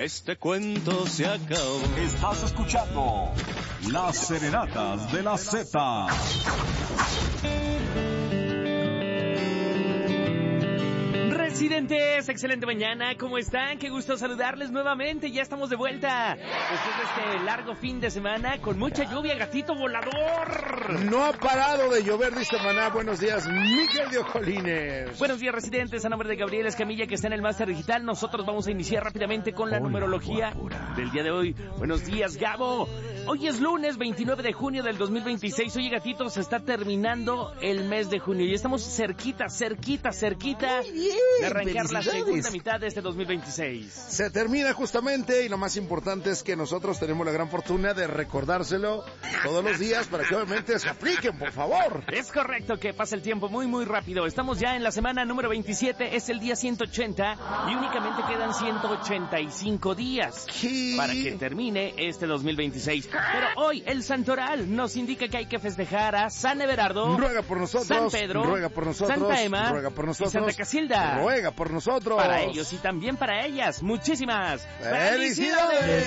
este cuento se acabó. Estás escuchando Las Serenatas de la Z. Residentes, excelente mañana, ¿cómo están? Qué gusto saludarles nuevamente, ya estamos de vuelta. Después de este largo fin de semana con mucha lluvia, gatito volador. No ha parado de llover, dice Maná. Buenos días, Miguel de Ocolines. Buenos días, residentes, a nombre de Gabriel Escamilla, que está en el Máster Digital. Nosotros vamos a iniciar rápidamente con la numerología del día de hoy. Buenos días, Gabo. Hoy es lunes 29 de junio del 2026. Oye, gatito, se está terminando el mes de junio y estamos cerquita de arrancar la segunda mitad de este 2026. Se termina justamente, y lo más importante es que nosotros tenemos la gran fortuna de recordárselo todos los días para que obviamente se apliquen, por favor. Es correcto que pasa el tiempo muy rápido. Estamos ya en la semana número 27, es el día 180 y únicamente quedan 185 días para que termine este 2026. Pero hoy el santoral nos indica que hay que festejar a San Everardo, ruega por nosotros, San Pedro, ruega por nosotros, Santa Emma, ruega por nosotros, y Santa Casilda, ruega por nosotros. para ellos y también para ellas. Muchísimas ¡Felicidades!